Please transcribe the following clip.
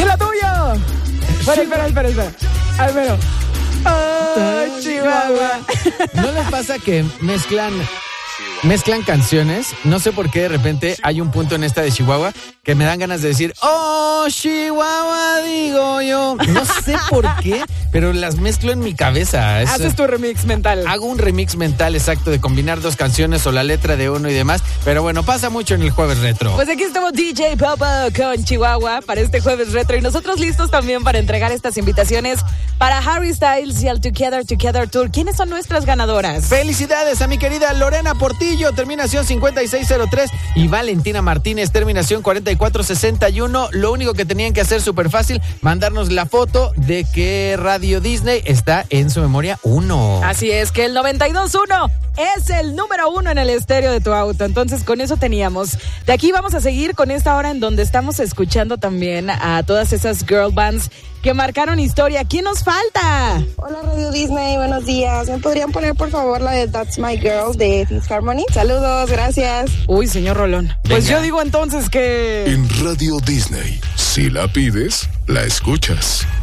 ¡Lo tuyo! Espera. Al menos. ¡Oh, Chihuahua! ¿No les pasa que mezclan canciones? No sé por qué de repente hay un punto en esta de Chihuahua que me dan ganas de decir, ¡oh, Chihuahua! Digo yo. No sé por qué, pero las mezclo en mi cabeza. Haces tu remix mental. Hago un remix mental, exacto, de combinar dos canciones o la letra de uno y demás. Pero bueno, pasa mucho en el Jueves Retro. Pues aquí estamos DJ Popo con Chihuahua para este Jueves Retro. Y nosotros listos también para entregar estas invitaciones para Harry Styles y el Together Tour. ¿Quiénes son nuestras ganadoras? Felicidades a mi querida Lorena Portillo, terminación 5603, y Valentina Martínez, terminación 4461. Lo único que tenían que hacer súper fácil, mandarnos la foto de que Radio Disney está en su memoria 1. Así es, que el 92.1 es el número 1 en el estéreo de tu auto. Entonces con eso teníamos. De aquí vamos a seguir con esta hora en donde estamos escuchando también a todas esas girl bands que marcaron historia. ¿Quién nos falta? Hola Radio Disney, buenos días. ¿Me podrían poner por favor la de That's My Girl de Fifth Harmony? Saludos, gracias. Uy, señor Rolón. Pues yo digo entonces que... En Radio Disney, si la pides, la escuchas.